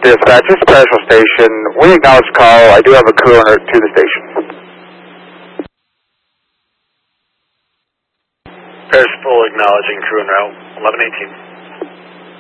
Dispatch, this is Special Station. We acknowledge the call. I do have a crew en route to the station. Paris full acknowledging crew en route, 1118.